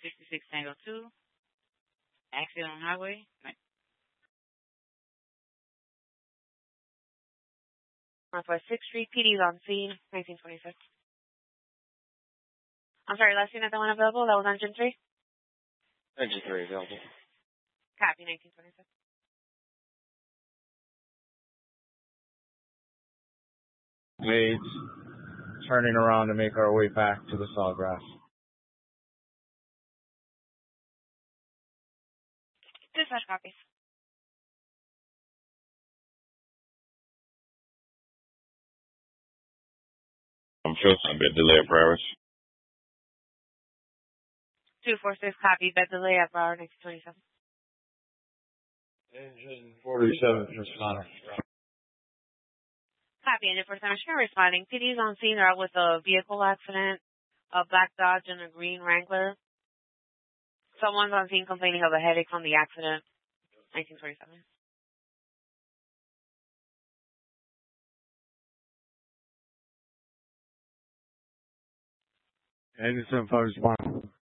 66 Tango 2. Accident on highway. 6th Street. PD's on scene. 1926. I'm sorry, last unit that one available. That was engine 3. Engine 3 available. Copy. 1926. Maids turning around to make our way back to the Sawgrass. Dispatch copies. I'm sure it's going to be a delay of Paris. 246 copy. Bed delay at Broward 1927. Engine 47 responding. Copy. Engine 47 responding. PD's on scene. They're out with a vehicle accident. A black Dodge and a green Wrangler. Someone's on scene complaining of a headache from the accident. 1927. Engine 75 responding.